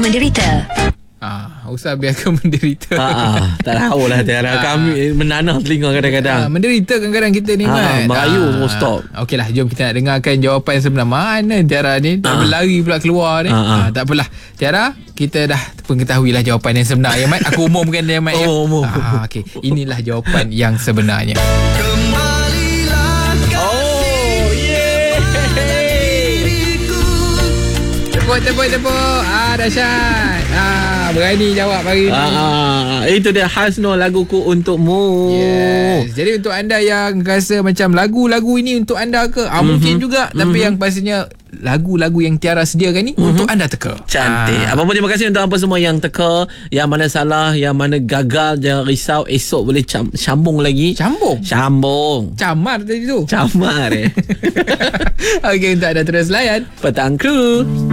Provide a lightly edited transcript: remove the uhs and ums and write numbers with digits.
menderita. Usah biarkan menderita. Tak tahulah Tiara. Kami menanah telinga kadang-kadang. Menderita kadang-kadang kita ni Mat. Merayu terus stop. Okeylah, jom kita nak dengarkan jawapan sebenar. Mana Tiara ni tak berlari pula keluar ni. Tak apalah Tiara, kita dah pengetahuilah jawapan yang sebenar ya Mat. Aku umumkan dia Mat ya. Okey, inilah jawapan yang sebenarnya. Tepuk. Dahsyat. Berani jawab hari ni. Itu dia Hasno, laguku untukmu. Yes. Jadi untuk anda yang rasa macam lagu-lagu ini untuk anda ke? Mungkin juga. Tapi yang pastinya lagu-lagu yang Tiara sediakan ni untuk anda teka. Cantik. Apa-apa, terima kasih untuk apa semua yang teka. Yang mana salah, yang mana gagal, jangan risau. Esok boleh sambung lagi. Sambung. Camar tadi tu. Camar Okey, untuk anda terus layan Petang Kru.